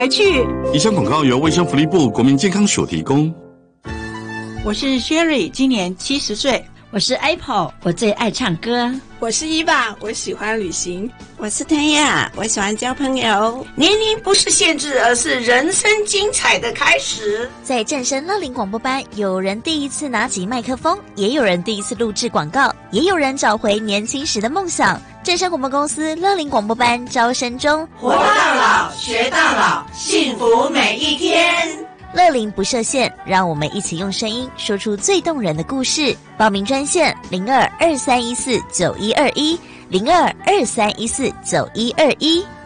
去。 以上广告由卫生福利部国民健康署提供。 我是 Sherry， 今年70岁。 我是 Apple， 我最爱唱歌。 我是伊娃，我喜欢旅行。 我是谭雅，我喜欢交朋友。 年龄不是限制，而是人生精彩的开始。 在正声乐龄广播班，有人第一次拿起麦克风，也有人第一次录制广告，也有人找回年轻时的梦想。正声广播公司乐龄广播班招生中， 活到老，学到老，幸福每一天。 乐龄不设限，让我们一起用声音说出最动人的故事。报名专线0223149121，0223149121。